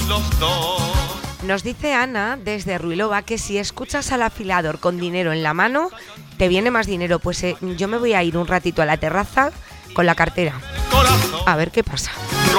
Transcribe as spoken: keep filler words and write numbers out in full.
los dos. Nos dice Ana desde Ruilova que si escuchas al afilador con dinero en la mano, te viene más dinero. Pues eh, yo me voy a ir un ratito a la terraza con la cartera. A ver qué pasa.